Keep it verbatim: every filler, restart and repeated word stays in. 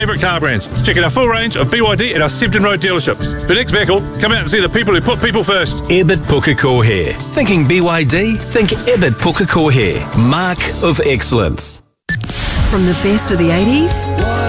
Favourite car brands. Check out our full range of B Y D at our Sefton Road dealership. For the next vehicle, come out and see the people who put people first. Ebbett Pukekohe Hair. Thinking B Y D? Think Ebbett Pukekohe Hair. Mark of excellence. From the best of the eighties